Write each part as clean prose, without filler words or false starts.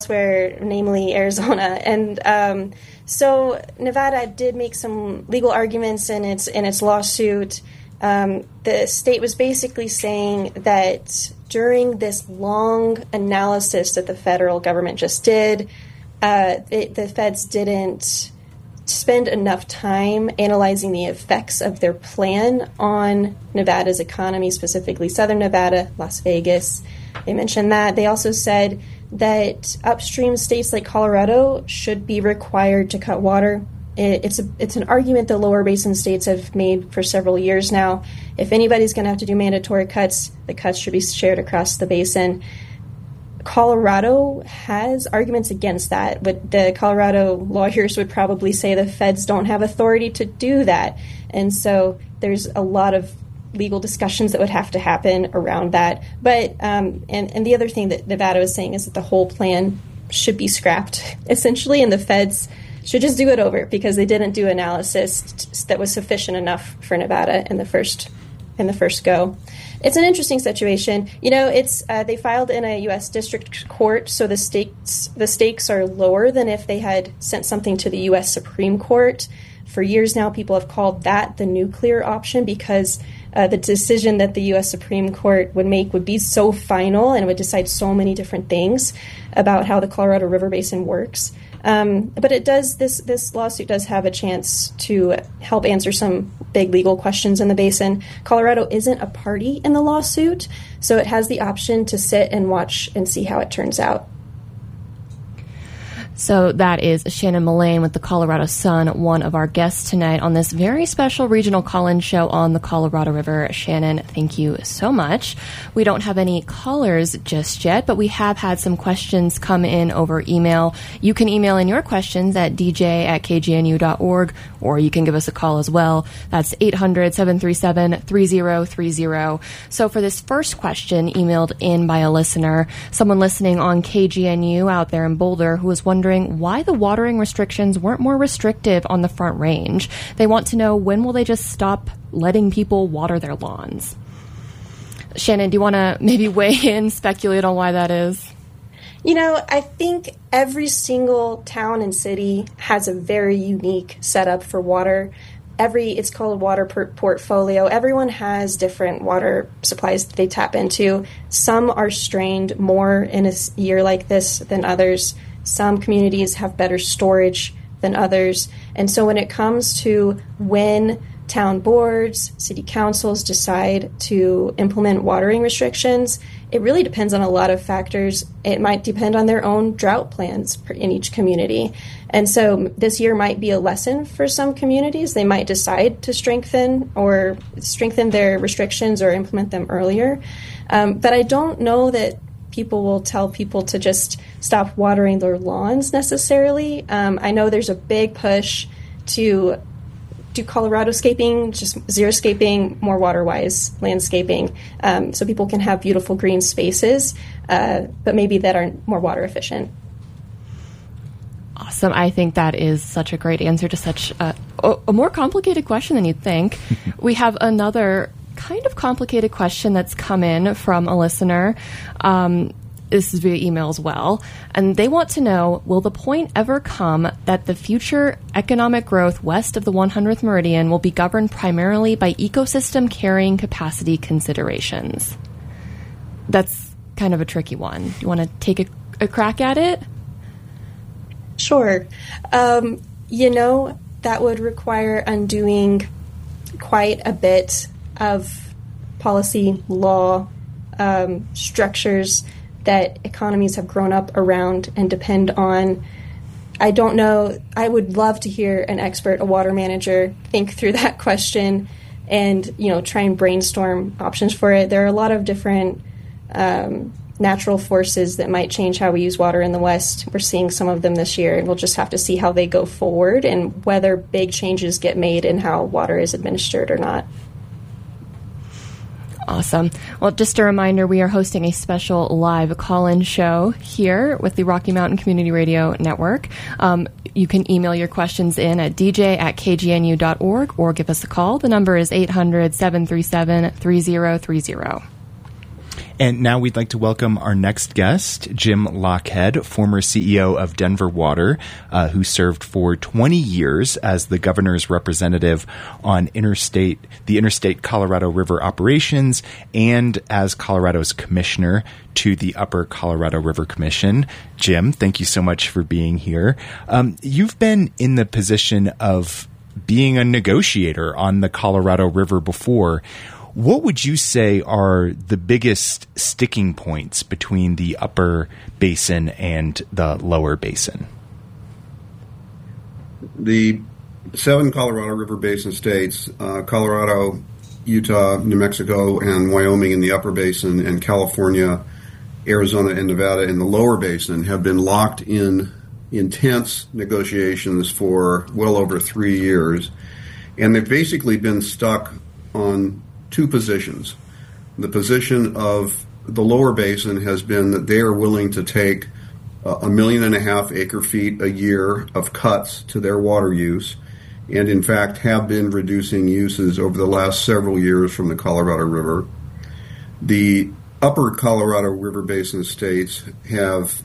elsewhere, namely Arizona. And so Nevada did make some legal arguments in its lawsuit. The state was basically saying that during this long analysis that the federal government just did, the feds didn't spend enough time analyzing the effects of their plan on Nevada's economy, specifically Southern Nevada, Las Vegas. They mentioned that. They also said that upstream states like Colorado should be required to cut water. It's an argument the lower basin states have made for several years now. If anybody's going to have to do mandatory cuts, the cuts should be shared across the basin. Colorado has arguments against that, but the Colorado lawyers would probably say the feds don't have authority to do that. And so there's a lot of legal discussions that would have to happen around that. But and the other thing that Nevada is saying is that the whole plan should be scrapped, essentially, and the feds should just do it over because they didn't do analysis that was sufficient enough for Nevada in the first go. It's an interesting situation. It's they filed in a U.S. district court, so the stakes are lower than if they had sent something to the U.S. Supreme Court. For years now, people have called that the nuclear option because the decision that the U.S. Supreme Court would make would be so final and it would decide so many different things about how the Colorado River Basin works. But it does. This lawsuit does have a chance to help answer some big legal questions in the basin. Colorado isn't a party in the lawsuit, so it has the option to sit and watch and see how it turns out. So that is Shannon Mullane with the Colorado Sun, one of our guests tonight on this very special regional call-in show on the Colorado River. Shannon, thank you so much. We don't have any callers just yet, but we have had some questions come in over email. You can email in your questions at dj@kgnu.org, or you can give us a call as well. That's 800-737-3030. So for this first question emailed in by a listener, someone listening on KGNU out there in Boulder who was wondering why the watering restrictions weren't more restrictive on the Front Range. They want to know, when will they just stop letting people water their lawns? Shannon, do you want to maybe weigh in, speculate on why that is? I think every single town and city has a very unique setup for water. It's called a water portfolio. Everyone has different water supplies that they tap into. Some are strained more in a year like this than others. Some communities have better storage than others. And so when it comes to when town boards, city councils decide to implement watering restrictions, it really depends on a lot of factors. It might depend on their own drought plans in each community. And so this year might be a lesson for some communities. They might decide to strengthen their restrictions or implement them earlier. But I don't know that people will tell people to just stop watering their lawns necessarily. I know there's a big push to do Colorado-scaping, just xeriscaping, more water-wise landscaping, so people can have beautiful green spaces, but maybe that are more water efficient. Awesome. I think that is such a great answer to such a more complicated question than you'd think. We have another kind of complicated question that's come in from a listener. This is via email as well. And they want to know, will the point ever come that the future economic growth west of the 100th meridian will be governed primarily by ecosystem carrying capacity considerations? That's kind of a tricky one. Do you want to take a crack at it? Sure. That would require undoing quite a bit of policy, law, structures that economies have grown up around and depend on. I don't know. I would love to hear an expert, a water manager, think through that question and, try and brainstorm options for it. There are a lot of different natural forces that might change how we use water in the West. We're seeing some of them this year, and we'll just have to see how they go forward and whether big changes get made in how water is administered or not. Awesome. Well, just a reminder, we are hosting a special live call-in show here with the Rocky Mountain Community Radio Network. You can email your questions in at dj@kgnu.org or give us a call. The number is 800-737-3030. And now we'd like to welcome our next guest, Jim Lochhead, former CEO of Denver Water, who served for 20 years as the governor's representative on the Interstate Colorado River operations and as Colorado's commissioner to the Upper Colorado River Commission. Jim, thank you so much for being here. You've been in the position of being a negotiator on the Colorado River before. What would you say are the biggest sticking points between the upper basin and the lower basin? The 7 Colorado River Basin states, Colorado, Utah, New Mexico, and Wyoming in the upper basin, and California, Arizona, and Nevada in the lower basin, have been locked in intense negotiations for well over 3 years. And they've basically been stuck on 2 positions. The position of the lower basin has been that they are willing to take 1.5 million acre feet a year of cuts to their water use, and in fact have been reducing uses over the last several years from the Colorado River. The upper Colorado River Basin states have,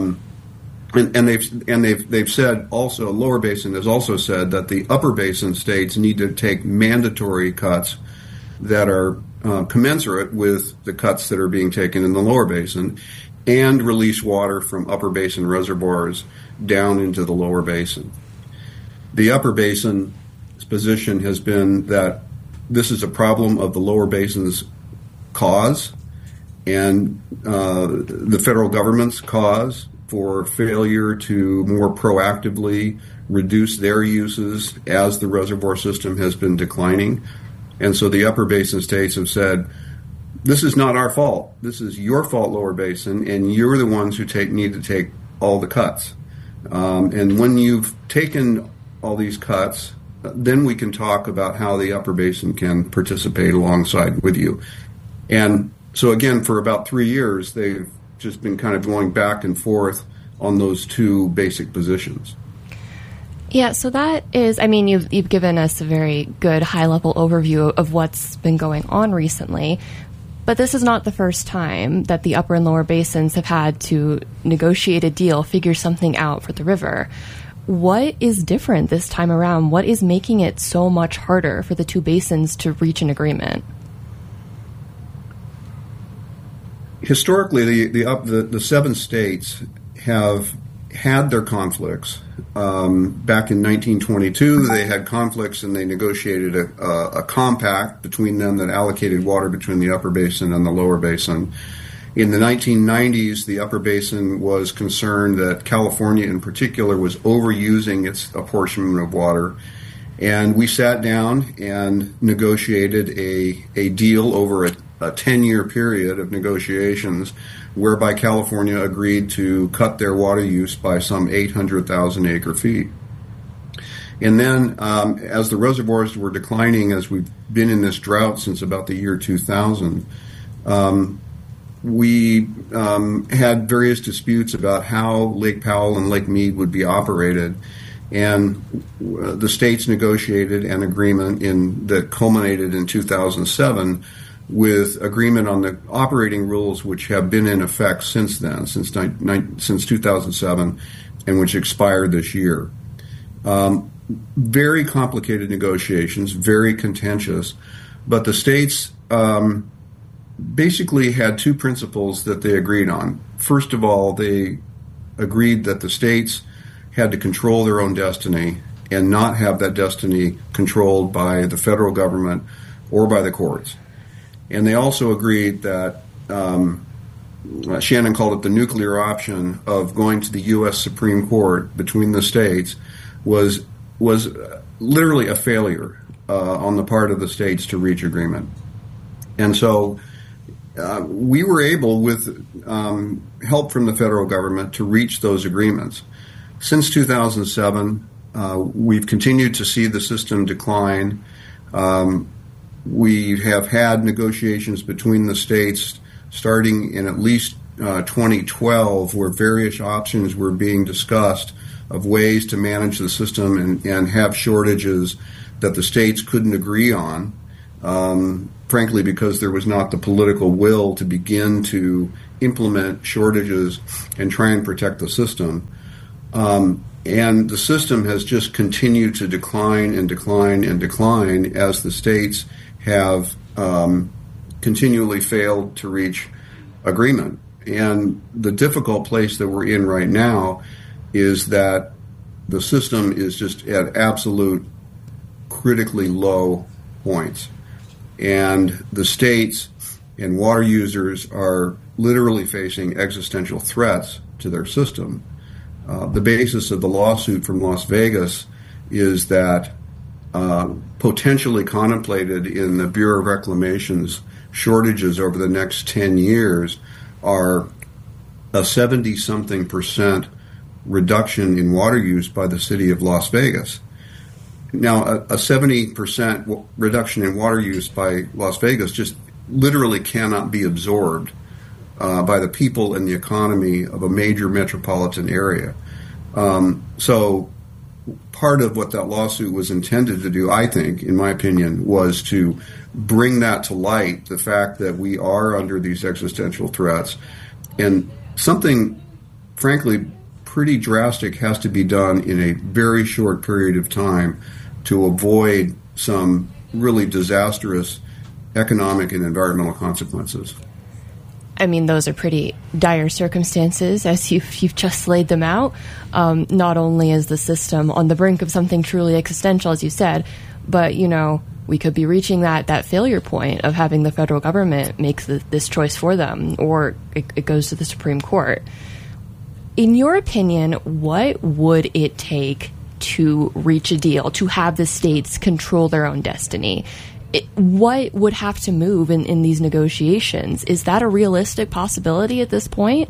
they've said also, lower basin has also said that the upper basin states need to take mandatory cuts that are commensurate with the cuts that are being taken in the lower basin, and release water from upper basin reservoirs down into the lower basin. The upper basin's position has been that this is a problem of the lower basin's cause and the federal government's cause for failure to more proactively reduce their uses as the reservoir system has been declining. And so the upper basin states have said, this is not our fault. This is your fault, lower basin, and you're the ones who need to take all the cuts. And when you've taken all these cuts, then we can talk about how the upper basin can participate alongside with you. And so again, for about 3 years, they've just been kind of going back and forth on those 2 basic positions. Yeah, so that is, you've given us a very good high-level overview of what's been going on recently, but this is not the first time that the upper and lower basins have had to negotiate a deal, figure something out for the river. What is different this time around? What is making it so much harder for the 2 basins to reach an agreement? Historically, the 7 states have had their conflicts. Back in 1922, they had conflicts and they negotiated a compact between them that allocated water between the upper basin and the lower basin. In the 1990s, the upper basin was concerned that California in particular was overusing its apportionment of water. And we sat down and negotiated a deal over a 10-year period of negotiations whereby California agreed to cut their water use by some 800,000 acre feet. And then as the reservoirs were declining, as we've been in this drought since about the year 2000, we had various disputes about how Lake Powell and Lake Mead would be operated. And the states negotiated an agreement that culminated in 2007 with agreement on the operating rules, which have been in effect since then, since 2007, and which expired this year. Very complicated negotiations, very contentious, but the states basically had 2 principles that they agreed on. First of all, they agreed that the states had to control their own destiny and not have that destiny controlled by the federal government or by the courts. And they also agreed that Shannon called it the nuclear option of going to the U.S. Supreme Court between the states was literally a failure on the part of the states to reach agreement. And so we were able, with help from the federal government, to reach those agreements. Since 2007, we've continued to see the system decline. We have had negotiations between the states starting in at least 2012, where various options were being discussed of ways to manage the system and have shortages that the states couldn't agree on. frankly, because there was not the political will to begin to implement shortages and try and protect the system. And the system has just continued to decline and decline and decline as the states have continually failed to reach agreement. And the difficult place that we're in right now is that the system is just at absolute critically low points. And the states and water users are literally facing existential threats to their system. The basis of the lawsuit from Las Vegas is that potentially contemplated in the Bureau of Reclamation's shortages over the next 10 years are a 70-something% reduction in water use by the city of Las Vegas. Now, a 70% reduction in water use by Las Vegas just literally cannot be absorbed by the people and the economy of a major metropolitan area. So part of what that lawsuit was intended to do, I think, in my opinion, was to bring that to light, the fact that we are under these existential threats. And something, frankly, pretty drastic has to be done in a very short period of time to avoid some really disastrous economic and environmental consequences. I mean, those are pretty dire circumstances, as you've just laid them out. Not only is the system on the brink of something truly existential, as you said, but, you know, we could be reaching that failure point of having the federal government make this choice for them, or it goes to the Supreme Court. In your opinion, what would it take to reach a deal, to have the states control their own destiny? What would have to move in these negotiations? Is that a realistic possibility at this point?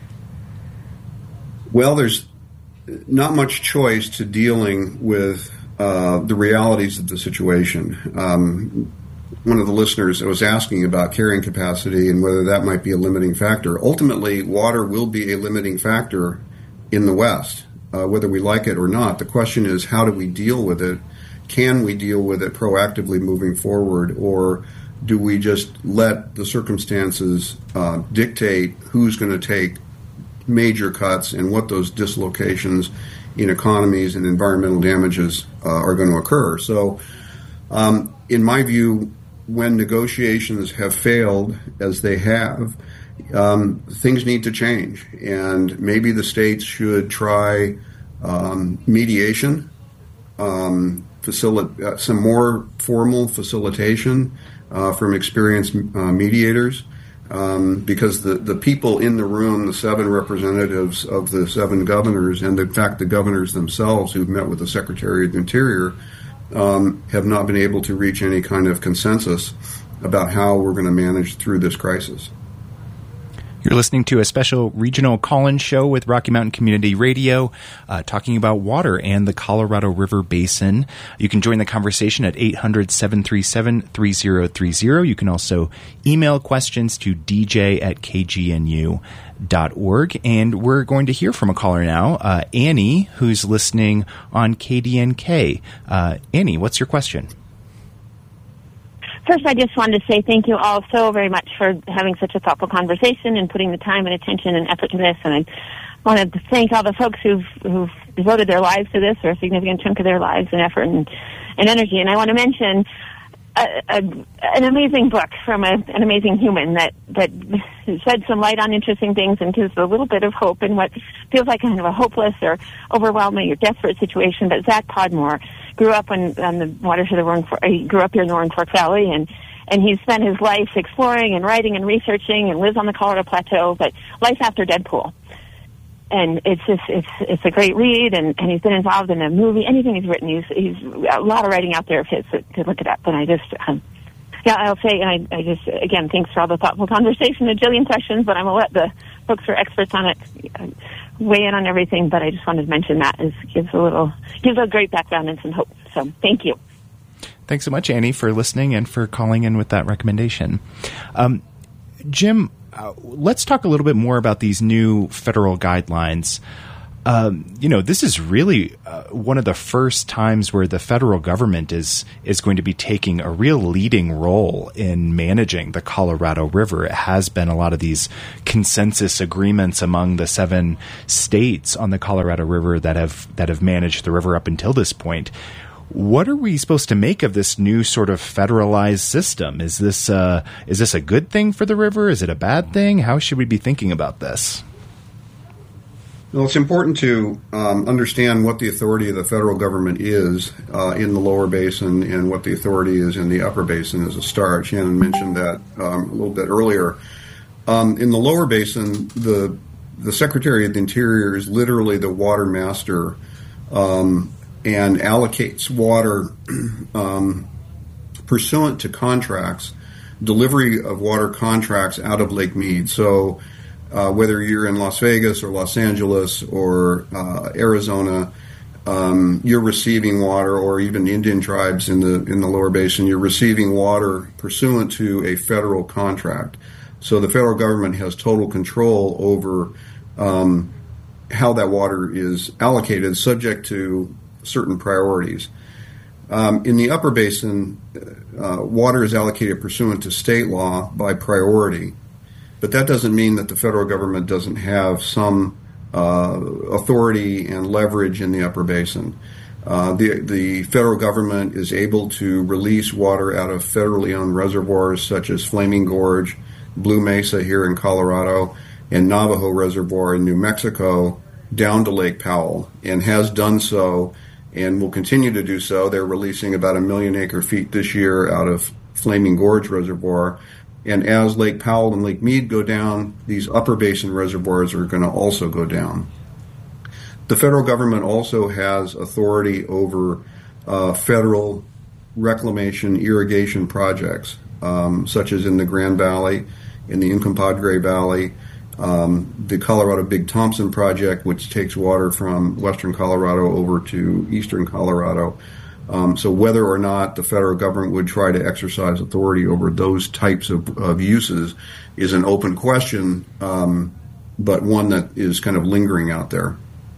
Well, there's not much choice to dealing with the realities of the situation. One of the listeners was asking about carrying capacity and whether that might be a limiting factor. Ultimately, water will be a limiting factor in the West, whether we like it or not. The question is, how do we deal with it? Can we deal with it proactively moving forward, or do we just let the circumstances dictate who's going to take major cuts and what those dislocations in economies and environmental damages are going to occur? So, in my view, when negotiations have failed, as they have, things need to change. And maybe the states should try mediation, some more formal facilitation from experienced mediators, because the people in the room, the 7 representatives of the 7 governors, and in fact the governors themselves who've met with the Secretary of the Interior, have not been able to reach any kind of consensus about how we're going to manage through this crisis. You're listening to a special regional call-in show with Rocky Mountain Community Radio, talking about water and the Colorado River Basin. You can join the conversation at 800-737-3030. You can also email questions to dj@kgnu.org. And we're going to hear from a caller now, Annie, who's listening on KDNK. Annie, what's your question? First, I just wanted to say thank you all so very much for having such a thoughtful conversation and putting the time and attention and effort to this. And I wanted to thank all the folks who've devoted their lives to this, or a significant chunk of their lives and effort and energy. And I want to mention an amazing book from an amazing human that shed some light on interesting things and gives a little bit of hope in what feels like kind of a hopeless or overwhelming or desperate situation. But Zach Podmore grew up on the watershed of he grew up here in the Roaring Fork Valley, and he's spent his life exploring and writing and researching and lives on the Colorado Plateau, but life after Deadpool. And it's a great read, and he's been involved in a movie. Anything he's written, he's a lot of writing out there of his to look it up. And I just, I'll say, and I just, again, thanks for all the thoughtful conversation, a jillion questions, but I'm going to let the folks who are experts on it weigh in on everything. But I just wanted to mention that gives a great background and some hope. So thank you. Thanks so much, Annie, for listening and for calling in with that recommendation. Jim, let's talk a little bit more about these new federal guidelines. this is really one of the first times where the federal government is going to be taking a real leading role in managing the Colorado River. It has been a lot of these consensus agreements among the 7 states on the Colorado River that have managed the river up until this point. What are we supposed to make of this new sort of federalized system? Is this a good thing for the river? Is it a bad thing? How should we be thinking about this? Well, it's important to understand what the authority of the federal government is in the lower basin and what the authority is in the upper basin as a start. Shannon mentioned that a little bit earlier. In the lower basin, the Secretary of the Interior is literally the water master and allocates water pursuant to contracts, delivery of water contracts out of Lake Mead. So whether you're in Las Vegas or Los Angeles or Arizona, you're receiving water, or even Indian tribes in the lower basin, you're receiving water pursuant to a federal contract. So the federal government has total control over how that water is allocated, subject to certain priorities. In the upper basin, water is allocated pursuant to state law by priority, but that doesn't mean that the federal government doesn't have some authority and leverage in the upper basin. The federal government is able to release water out of federally owned reservoirs such as Flaming Gorge, Blue Mesa here in Colorado, and Navajo Reservoir in New Mexico down to Lake Powell, and has done so and will continue to do so. They're releasing about 1 million acre feet this year out of Flaming Gorge Reservoir. And as Lake Powell and Lake Mead go down, these upper basin reservoirs are going to also go down. The federal government also has authority over federal reclamation irrigation projects, such as in the Grand Valley, in the Uncompahgre Valley, the Colorado Big Thompson Project, which takes water from western Colorado over to eastern Colorado. So whether or not the federal government would try to exercise authority over those types of uses is an open question, but one that is kind of lingering out there.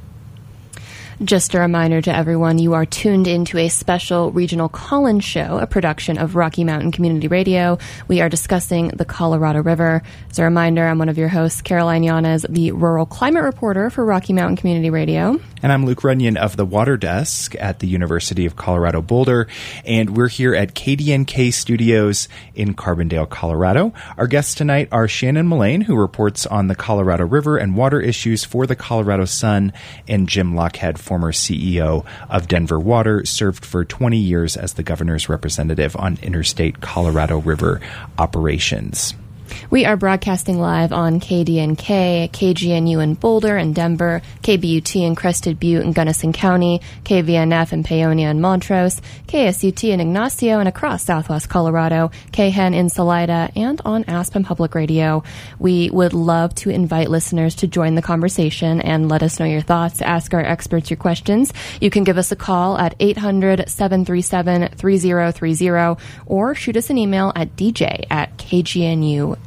Just a reminder to everyone, you are tuned into a special regional call-in show, a production of Rocky Mountain Community Radio. We are discussing the Colorado River. As a reminder, I'm one of your hosts, Caroline Yanez, the rural climate reporter for Rocky Mountain Community Radio. And I'm Luke Runyon of the Water Desk at the University of Colorado Boulder. And we're here at KDNK Studios in Carbondale, Colorado. Our guests tonight are Shannon Mullane, who reports on the Colorado River and water issues for the Colorado Sun, and Jim Lochhead, former CEO of Denver Water, served for 20 years as the governor's representative on interstate Colorado River operations. We are broadcasting live on KDNK, KGNU in Boulder and Denver, KBUT in Crested Butte and Gunnison County, KVNF in Paonia and Montrose, KSUT in Ignacio and across southwest Colorado, KHEN in Salida, and on Aspen Public Radio. We would love to invite listeners to join the conversation and let us know your thoughts, ask our experts your questions. You can give us a call at 800-737-3030 or shoot us an email at dj@kgnu.org.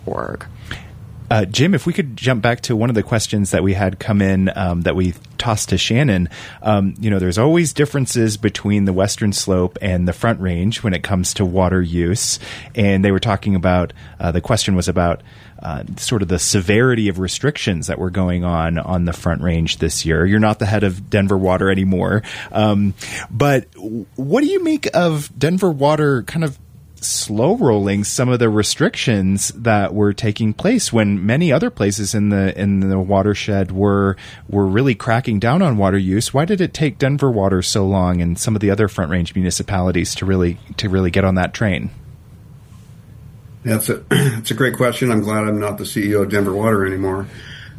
Jim, if we could jump back to one of the questions that we had come in that we tossed to Shannon. There's always differences between the Western Slope and the Front Range when it comes to water use. And they were talking about, the question was about sort of the severity of restrictions that were going on the Front Range this year. You're not the head of Denver Water anymore. But what do you make of Denver Water kind of slow rolling some of the restrictions that were taking place when many other places in the watershed were really cracking down on water use? Why did it take Denver Water so long and some of the other Front Range municipalities to really get on that train? That's a great question. I'm glad I'm not the CEO of Denver Water anymore.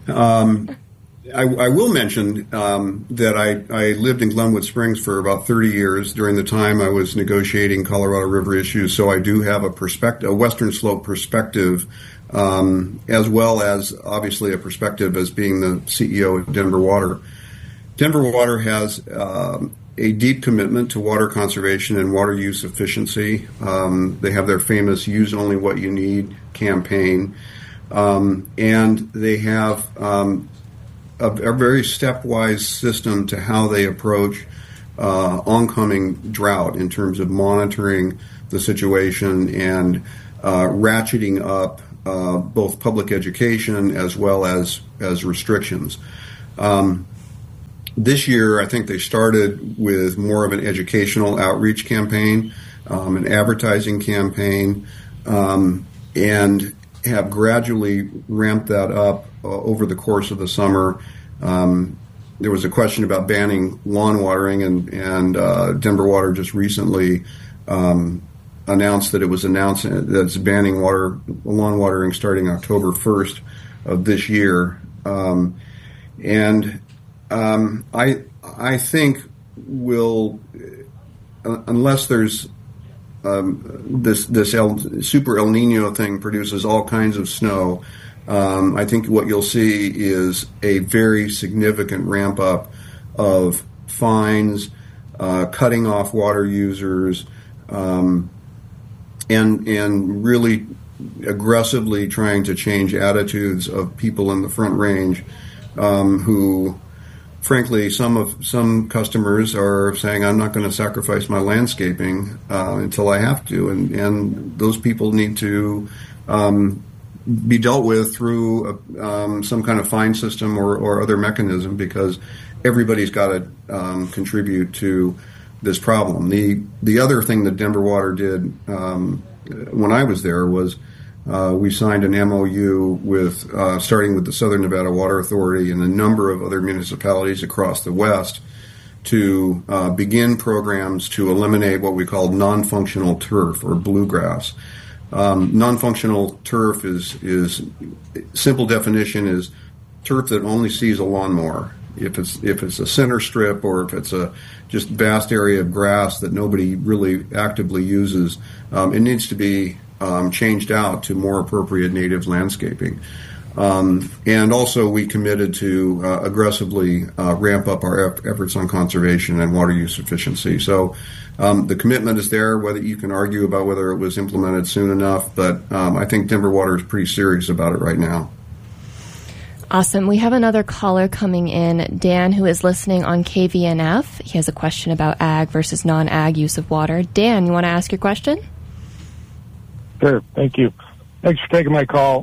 I will mention that I lived in Glenwood Springs for about 30 years. During the time I was negotiating Colorado River issues, so I do have a Western Slope perspective, as well as obviously a perspective as being the CEO of Denver Water. Denver Water has a deep commitment to water conservation and water use efficiency. They have their famous "Use Only What You Need" campaign, and they have a very stepwise system to how they approach oncoming drought in terms of monitoring the situation and ratcheting up both public education as well as restrictions. This year, I think they started with more of an educational outreach campaign, an advertising campaign, and have gradually ramped that up over the course of the summer. There was a question about banning lawn watering, and Denver Water just recently announced that it's banning lawn watering starting October 1st of this year. I think unless there's this super El Nino thing produces all kinds of snow, I think what you'll see is a very significant ramp up of fines, cutting off water users, and really aggressively trying to change attitudes of people in the Front Range who, frankly, some customers are saying, I'm not going to sacrifice my landscaping until I have to, and those people need to be dealt with through some kind of fine system or other mechanism, because everybody's got to contribute to this problem. The other thing that Denver Water did when I was there was we signed an MOU with starting with the Southern Nevada Water Authority and a number of other municipalities across the West to begin programs to eliminate what we call non-functional turf or bluegrass. Non-functional turf is simple definition is turf that only sees a lawnmower. If it's a center strip or if it's a just vast area of grass that nobody really actively uses, it needs to be changed out to more appropriate native landscaping. And also we committed to aggressively ramp up our efforts on conservation and water use efficiency. So the commitment is there, whether you can argue about whether it was implemented soon enough, but I think Denver Water is pretty serious about it right now. Awesome. We have another caller coming in, Dan, who is listening on KVNF. He has a question about ag versus non-ag use of water. Dan, you want to ask your question? Sure. Thank you. Thanks for taking my call.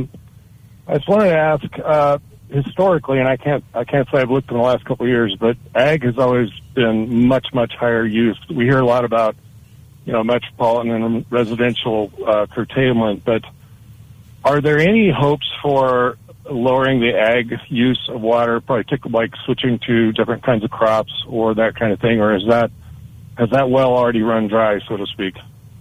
I just wanted to ask, historically, and I can't say I've looked in the last couple of years, but ag has always been much, much higher use. We hear a lot about, metropolitan and residential curtailment, but are there any hopes for lowering the ag use of water, like switching to different kinds of crops or that kind of thing, or has that well already run dry, so to speak?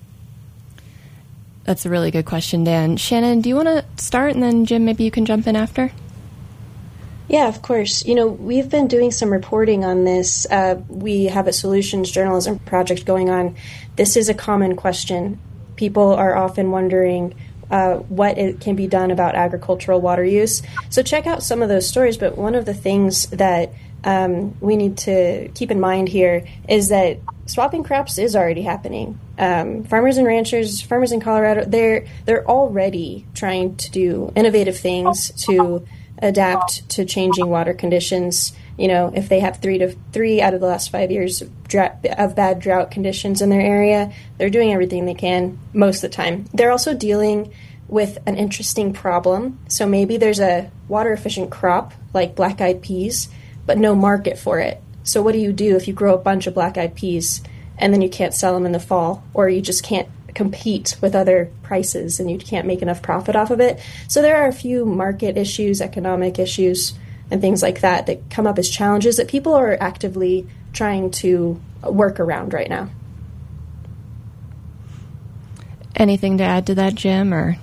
That's a really good question, Dan. Shannon, do you want to start, and then Jim, maybe you can jump in after? Yeah, of course. We've been doing some reporting on this. We have a solutions journalism project going on. This is a common question. People are often wondering what can be done about agricultural water use. So check out some of those stories, but one of the things that we need to keep in mind here is that swapping crops is already happening. Farmers and ranchers, farmers in Colorado, they're already trying to do innovative things to adapt to changing water conditions. If they have three out of the last 5 years of bad drought conditions in their area, they're doing everything they can most of the time. They're also dealing with an interesting problem. So maybe there's a water efficient crop like black-eyed peas, but no market for it. So what do you do if you grow a bunch of black-eyed peas and then you can't sell them in the fall, or you just can't compete with other prices and you can't make enough profit off of it? So there are a few market issues, economic issues, and things like that come up as challenges that people are actively trying to work around right now. Anything to add to that, Jim? Or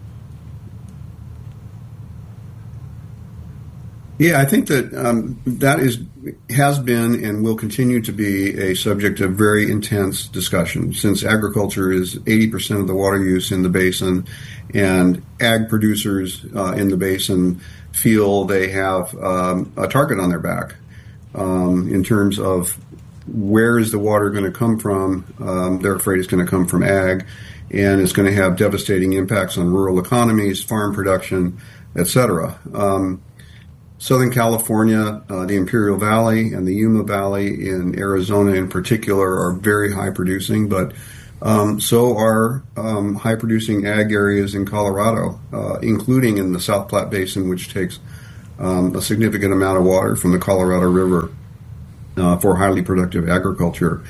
yeah, I think that has been and will continue to be a subject of very intense discussion, since agriculture is 80% of the water use in the basin, and ag producers in the basin feel they have a target on their back in terms of where is the water going to come from. They're afraid it's going to come from ag, and it's going to have devastating impacts on rural economies, farm production, etc. Southern California, the Imperial Valley and the Yuma Valley in Arizona in particular are very high producing, but so are high producing ag areas in Colorado, including in the South Platte Basin, which takes a significant amount of water from the Colorado River for highly productive agriculture.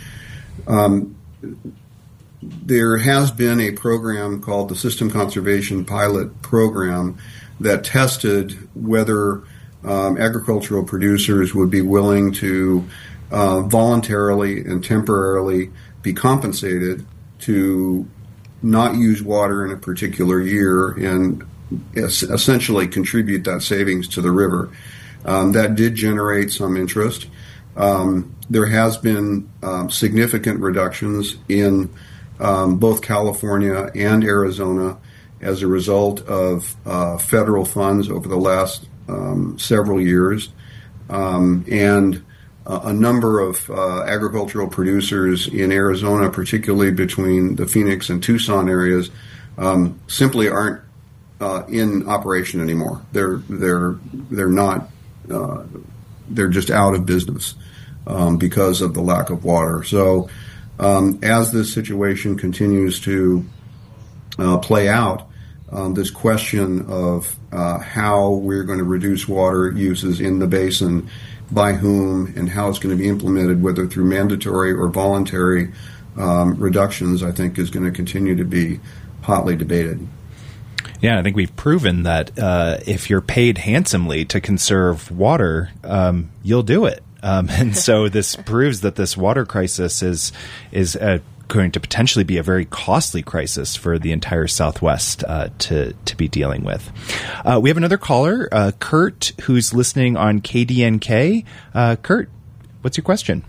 There has been a program called the System Conservation Pilot Program that tested whether agricultural producers would be willing to voluntarily and temporarily be compensated to not use water in a particular year and essentially contribute that savings to the river. That did generate some interest. There has been significant reductions in both California and Arizona as a result of federal funds over the last several years. And a number of agricultural producers in Arizona, particularly between the Phoenix and Tucson areas, simply aren't in operation anymore. They're not. They're just out of business because of the lack of water. So, as this situation continues to play out, this question of how we're going to reduce water uses in the basin, by whom, and how it's going to be implemented, whether through mandatory or voluntary reductions, I think is going to continue to be hotly debated. Yeah, I think we've proven that if you're paid handsomely to conserve water, you'll do it. And so this proves that this water crisis is going to potentially be a very costly crisis for the entire Southwest to be dealing with. We have another caller, Kurt, who's listening on KDNK. Kurt, what's your question?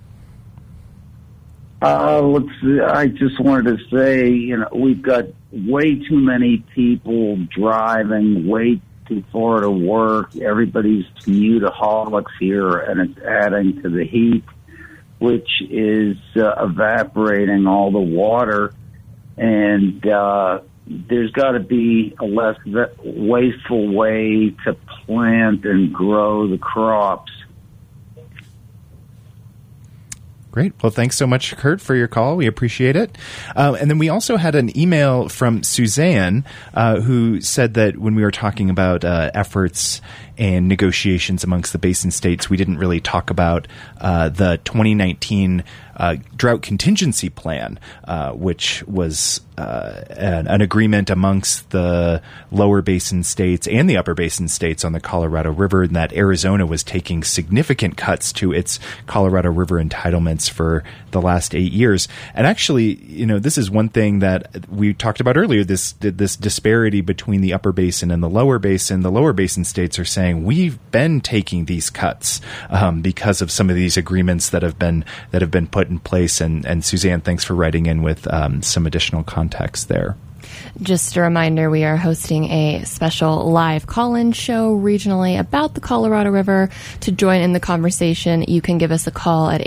I just wanted to say, we've got way too many people driving way too far to work. Everybody's commutaholics here, and it's adding to the heat, which is evaporating all the water. And there's got to be a less wasteful way to plant and grow the crops. Great. Well, thanks so much, Kurt, for your call. We appreciate it. And then we also had an email from Suzanne, who said that when we were talking about efforts and negotiations amongst the basin states, we didn't really talk about the 2019 drought contingency plan, which was an agreement amongst the lower basin states and the upper basin states on the Colorado River, and that Arizona was taking significant cuts to its Colorado River entitlements for the last 8 years. And actually, this is one thing that we talked about earlier, this disparity between the upper basin and the lower basin. The lower basin states are saying, we've been taking these cuts because of some of these agreements that have been put in place. And Suzanne, thanks for writing in with some additional context there. Just a reminder, we are hosting a special live call-in show regionally about the Colorado River. To join in the conversation, you can give us a call at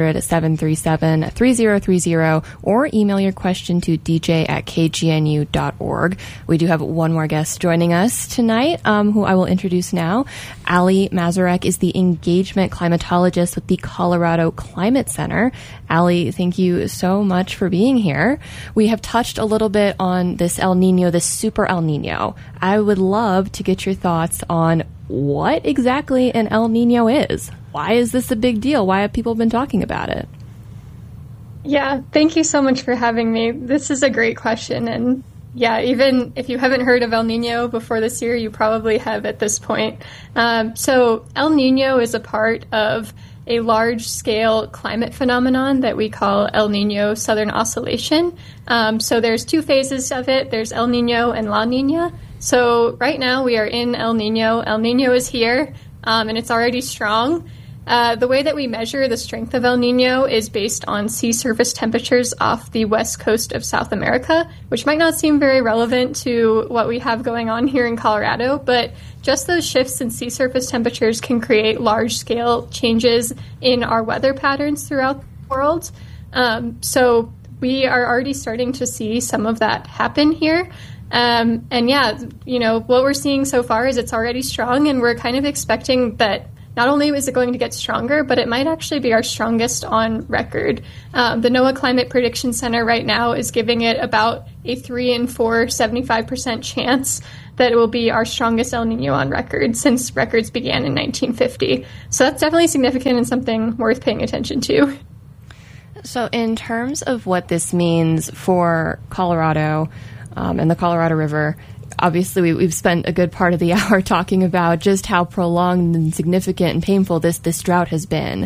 800-737-3030 or email your question to dj@kgnu.org. We do have one more guest joining us tonight, who I will introduce now. Ali Mazurek is the engagement climatologist with the Colorado Climate Center. Ali, thank you so much for being here. We have touched a little bit on this El Nino, this super El Nino. I would love to get your thoughts on what exactly an El Nino is. Why is this a big deal? Why have people been talking about it? Yeah, thank you so much for having me. This is a great question. And yeah, even if you haven't heard of El Nino before this year, you probably have at this point. So El Nino is a part of a large-scale climate phenomenon that we call El Nino Southern Oscillation. So there's two phases of it. There's El Nino and La Nina. So right now we are in El Nino. El Nino is here, and it's already strong. The way that we measure the strength of El Nino is based on sea surface temperatures off the west coast of South America, which might not seem very relevant to what we have going on here in Colorado, but just those shifts in sea surface temperatures can create large-scale changes in our weather patterns throughout the world. So we are already starting to see some of that happen here. And yeah, what we're seeing so far is it's already strong, and we're kind of expecting that not only is it going to get stronger, but it might actually be our strongest on record. The NOAA Climate Prediction Center right now is giving it about a 3 in 4, 75% chance that it will be our strongest El Nino on record since records began in 1950. So that's definitely significant and something worth paying attention to. So in terms of what this means for Colorado and the Colorado River, obviously we've spent a good part of the hour talking about just how prolonged and significant and painful this drought has been.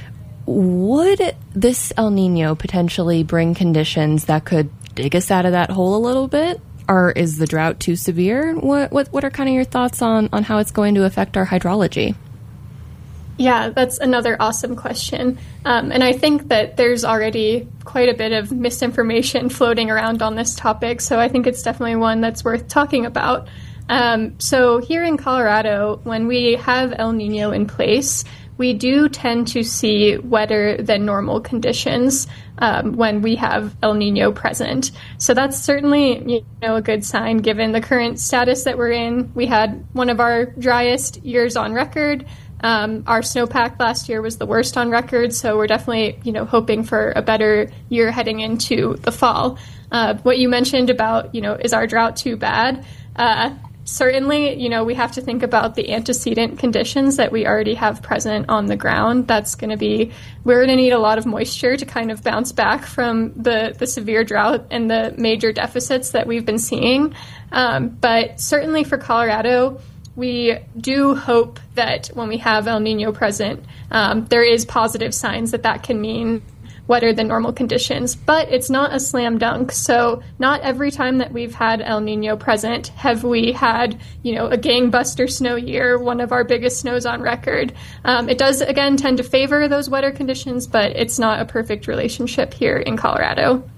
Would this El Nino potentially bring conditions that could dig us out of that hole a little bit? Or is the drought too severe? What are kind of your thoughts on how it's going to affect our hydrology? Yeah, that's another awesome question. And I think that there's already quite a bit of misinformation floating around on this topic, so I think it's definitely one that's worth talking about. So here in Colorado, when we have El Nino in place, we do tend to see wetter than normal conditions when we have El Nino present. So that's certainly a good sign given the current status that we're in. We had one of our driest years on record. Our snowpack last year was the worst on record, so we're definitely hoping for a better year heading into the fall. What you mentioned about is our drought too bad? Certainly, we have to think about the antecedent conditions that we already have present on the ground. We're going to need a lot of moisture to kind of bounce back from the severe drought and the major deficits that we've been seeing. But certainly for Colorado, we do hope that when we have El Nino present, there is positive signs that can mean wetter than normal conditions, but it's not a slam dunk. So not every time that we've had El Nino present have we had, a gangbuster snow year, one of our biggest snows on record. It does, again, tend to favor those wetter conditions, but it's not a perfect relationship here in Colorado.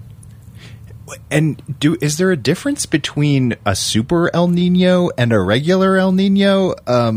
And is there a difference between a super El Nino and a regular El Nino?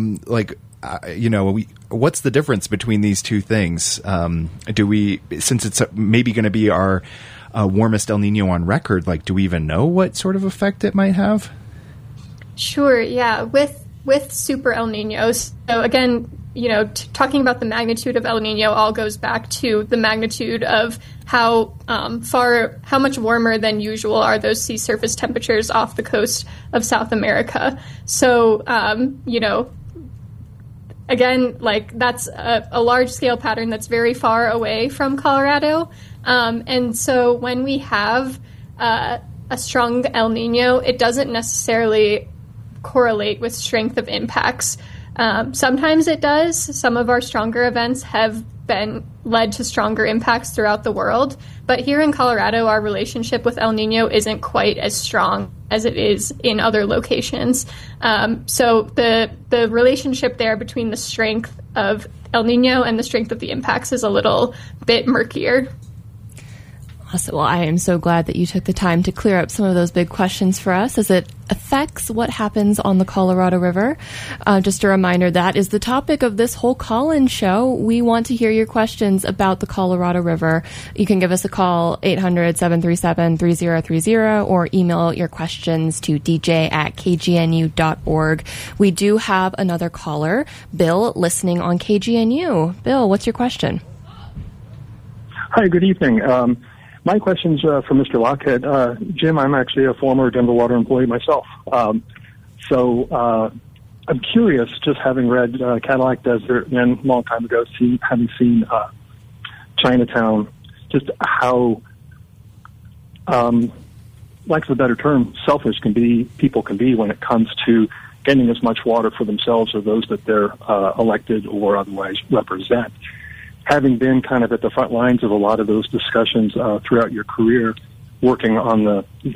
What's the difference between these two things? Since it's maybe going to be our warmest El Nino on record, do we even know what sort of effect it might have? Sure, yeah. With super El Ninos, so again, talking about the magnitude of El Nino all goes back to the magnitude of how much warmer than usual are those sea surface temperatures off the coast of South America. So, again, that's a large-scale pattern that's very far away from Colorado. And so when we have a strong El Nino, it doesn't necessarily correlate with strength of impacts. Sometimes it does. Some of our stronger events have been led to stronger impacts throughout the world. But here in Colorado, our relationship with El Nino isn't quite as strong as it is in other locations. So the relationship there between the strength of El Nino and the strength of the impacts is a little bit murkier. Awesome. Well, I am so glad that you took the time to clear up some of those big questions for us as it affects what happens on the Colorado River. Just a reminder, that is the topic of this whole call-in show. We want to hear your questions about the Colorado River. You can give us a call, 800-737-3030, or email your questions to dj@kgnu.org. We do have another caller, Bill, listening on KGNU. Bill, what's your question? Hi, good evening. My question's for Mr. Lochhead. Jim, I'm actually a former Denver Water employee myself. So I'm curious, just having read Cadillac Desert and a long time ago, having seen Chinatown, just how, like a better term, selfish people can be when it comes to getting as much water for themselves or those that they're elected or otherwise represent. Having been kind of at the front lines of a lot of those discussions throughout your career, working on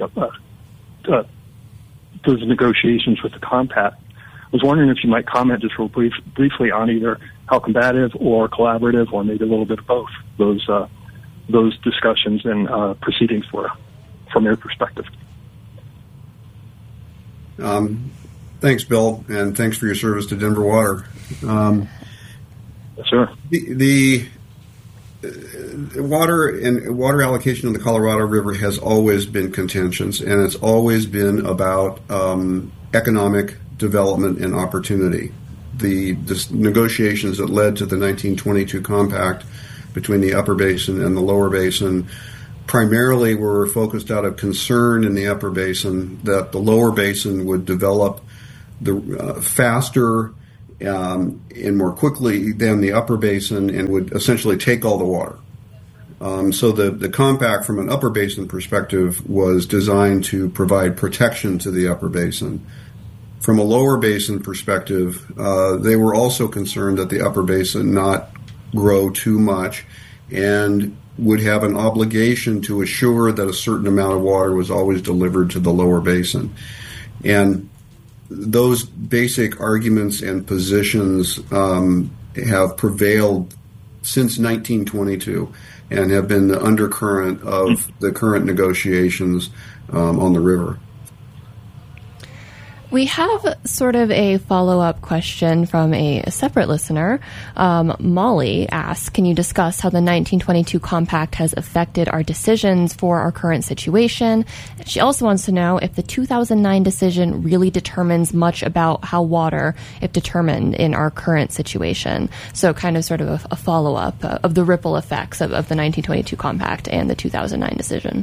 those negotiations with the compact, I was wondering if you might comment just real briefly on either how combative or collaborative, or maybe a little bit of both, those discussions and proceedings were from your perspective. Thanks, Bill, and thanks for your service to Denver Water. Sure. The water allocation in the Colorado River has always been contentious, and it's always been about economic development and opportunity. The negotiations that led to the 1922 compact between the upper basin and the lower basin primarily were focused out of concern in the upper basin that the lower basin would develop faster and more quickly than the upper basin and would essentially take all the water. So the compact from an upper basin perspective was designed to provide protection to the upper basin. From a lower basin perspective, they were also concerned that the upper basin not grow too much and would have an obligation to assure that a certain amount of water was always delivered to the lower basin. And those basic arguments and positions have prevailed since 1922 and have been the undercurrent of the current negotiations on the river. We have sort of a follow-up question from a separate listener. Molly asks, can you discuss how the 1922 compact has affected our decisions for our current situation? She also wants to know if the 2009 decision really determines much about how water is determined in our current situation. So kind of sort of a follow-up of the ripple effects of the 1922 compact and the 2009 decision.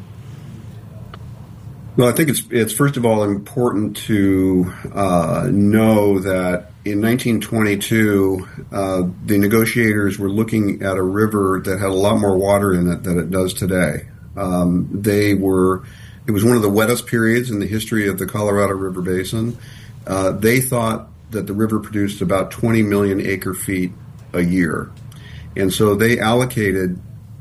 Well, I think it's first of all important to know that in 1922, the negotiators were looking at a river that had a lot more water in it than it does today. It was one of the wettest periods in the history of the Colorado River Basin. They thought that the river produced about 20 million acre feet a year. And so they allocated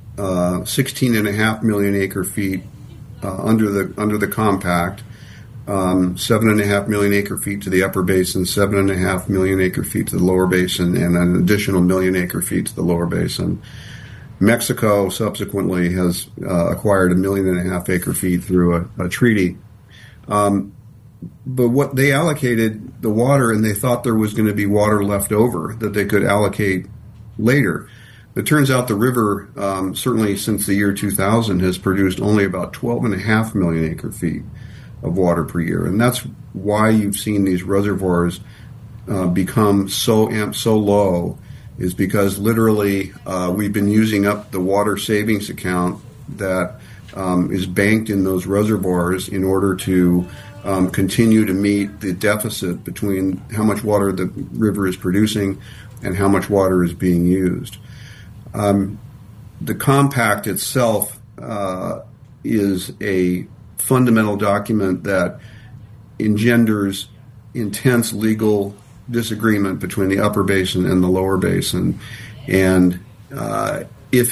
16.5 million acre feet under the compact, 7.5 million acre feet to the upper basin, 7.5 million acre feet to the lower basin, and an additional million acre feet to the lower basin. Mexico subsequently has acquired 1.5 million acre feet through a treaty. But what they allocated the water, and they thought there was going to be water left over that they could allocate later. It turns out the river, certainly since the year 2000, has produced only about 12.5 million acre feet of water per year. And that's why you've seen these reservoirs become so low, is because literally we've been using up the water savings account that is banked in those reservoirs in order to continue to meet the deficit between how much water the river is producing and how much water is being used. The compact itself is a fundamental document that engenders intense legal disagreement between the upper basin and the lower basin. And if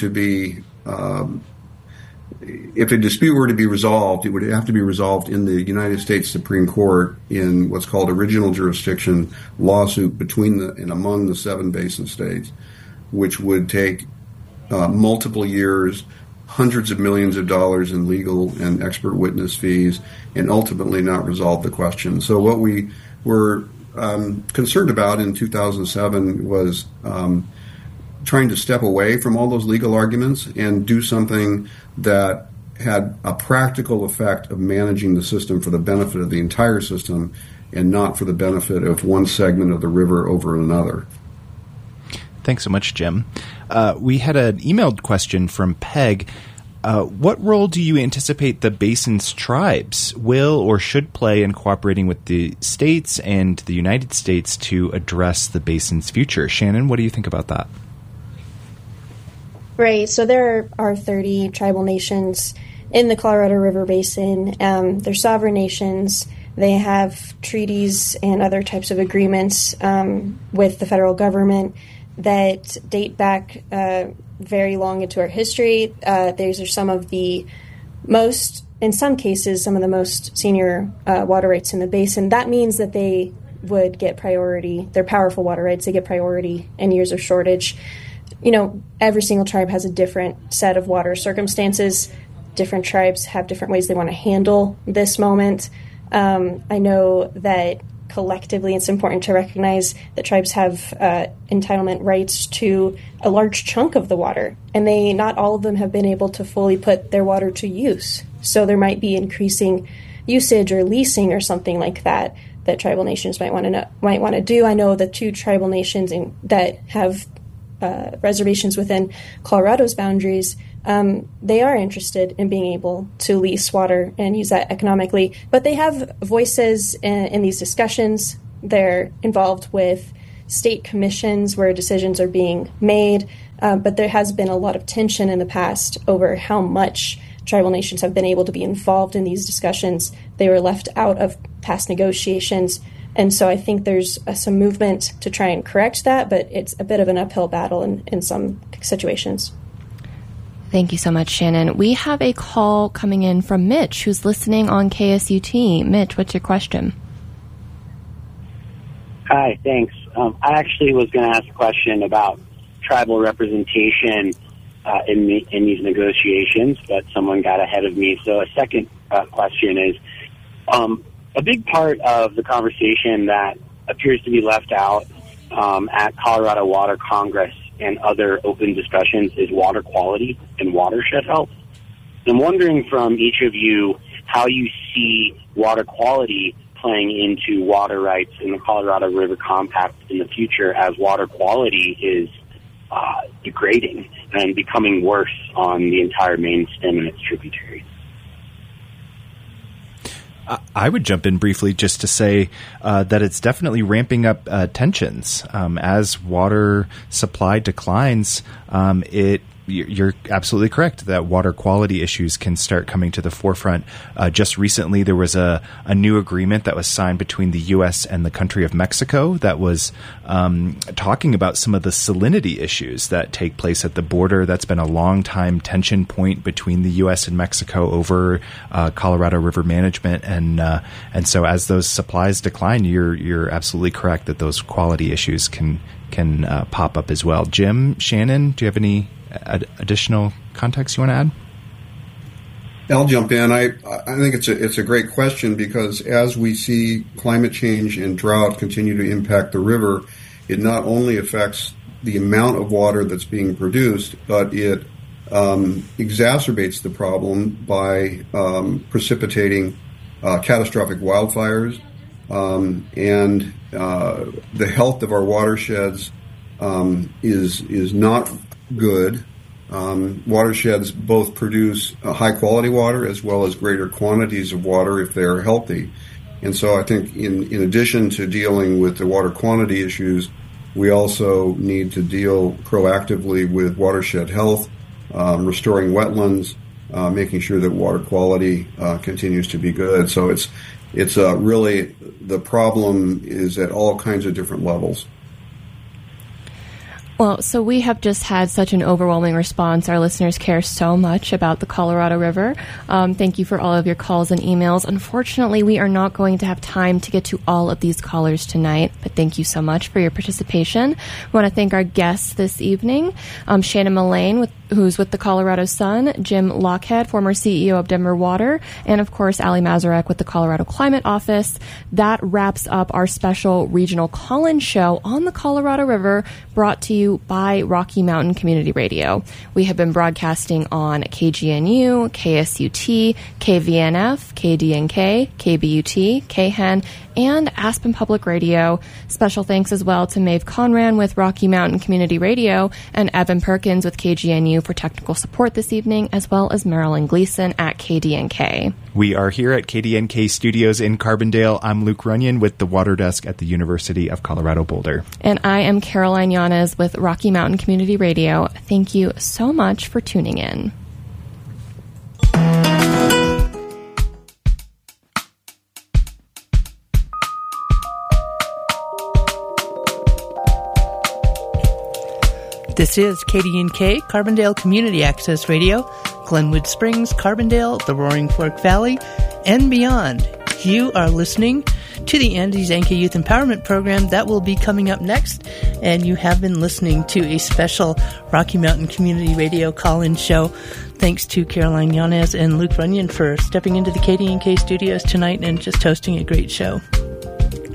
a dispute were to be resolved, it would have to be resolved in the United States Supreme Court in what's called original jurisdiction lawsuit between and among the 7 basin states, which would take multiple years, hundreds of millions of dollars in legal and expert witness fees, and ultimately not resolve the question. So what we were concerned about in 2007 was trying to step away from all those legal arguments and do something that had a practical effect of managing the system for the benefit of the entire system and not for the benefit of one segment of the river over another. Thanks so much, Jim. We had an emailed question from Peg. What role do you anticipate the basin's tribes will or should play in cooperating with the states and the United States to address the basin's future? Shannon, what do you think about that? Right. So there are 30 tribal nations in the Colorado River Basin. They're sovereign nations. They have treaties and other types of agreements with the federal government that date back very long into our history. These are some of the most, in some cases, some of the most senior water rights in the basin. That means that they would get priority. They're powerful water rights. They get priority in years of shortage. You know, every single tribe has a different set of water circumstances. Different tribes have different ways they want to handle this moment. I know that collectively, it's important to recognize that tribes have entitlement rights to a large chunk of the water, and not all of them have been able to fully put their water to use. So there might be increasing usage or leasing or something like that tribal nations might want to do. I know the 2 tribal nations that have reservations within Colorado's boundaries, they are interested in being able to lease water and use that economically. But they have voices in these discussions. They're involved with state commissions where decisions are being made. But there has been a lot of tension in the past over how much tribal nations have been able to be involved in these discussions. They were left out of past negotiations. And so I think there's some movement to try and correct that, but it's a bit of an uphill battle in some situations. Thank you so much, Shannon. We have a call coming in from Mitch, who's listening on KSUT. Mitch, what's your question? Hi, thanks. I actually was going to ask a question about tribal representation in these negotiations, but someone got ahead of me. So a second question is, a big part of the conversation that appears to be left out at Colorado Water Congress and other open discussions is water quality and watershed health. I'm wondering from each of you how you see water quality playing into water rights in the Colorado River Compact in the future as water quality is degrading and becoming worse on the entire main stem and its tributaries. I would jump in briefly just to say that it's definitely ramping up tensions. As water supply declines, you're absolutely correct that water quality issues can start coming to the forefront. Just recently, there was a new agreement that was signed between the U.S. and the country of Mexico that was talking about some of the salinity issues that take place at the border. That's been a long time tension point between the U.S. and Mexico over Colorado River management, and so as those supplies decline, you're absolutely correct that those quality issues can pop up as well. Jim, Shannon, do you have any additional context you want to add? I'll jump in. I think it's a great question because as we see climate change and drought continue to impact the river, it not only affects the amount of water that's being produced, but it exacerbates the problem by precipitating catastrophic wildfires, and the health of our watersheds is not good. Watersheds both produce high quality water as well as greater quantities of water if they're healthy. And so I think in addition to dealing with the water quantity issues, we also need to deal proactively with watershed health, restoring wetlands, making sure that water quality continues to be good. So it's really, the problem is at all kinds of different levels. Well, so we have just had such an overwhelming response. Our listeners care so much about the Colorado River. Thank you for all of your calls and emails. Unfortunately, we are not going to have time to get to all of these callers tonight, but thank you so much for your participation. I want to thank our guests this evening, Shannon Mullane, who's with the Colorado Sun, Jim Lochhead, former CEO of Denver Water, and of course, Ali Mazurek with the Colorado Climate Office. That wraps up our special regional call-in show on the Colorado River, brought to you by Rocky Mountain Community Radio. We have been broadcasting on KGNU, KSUT, KVNF, KDNK, KBUT, KHEN, and Aspen Public Radio. Special thanks as well to Maeve Conran with Rocky Mountain Community Radio and Evan Perkins with KGNU for technical support this evening, as well as Marilyn Gleason at KDNK. We are here at KDNK Studios in Carbondale. I'm Luke Runyon with the Water Desk at the University of Colorado Boulder. And I am Caroline Yanez with Rocky Mountain Community Radio. Thank you so much for tuning in. This is KDNK, Carbondale Community Access Radio, Glenwood Springs, Carbondale, the Roaring Fork Valley, and beyond. You are listening to the Andes Anke Youth Empowerment Program that will be coming up next, and you have been listening to a special Rocky Mountain Community Radio call-in show. Thanks to Caroline Yanez and Luke Runyon for stepping into the KDNK studios tonight and just hosting a great show.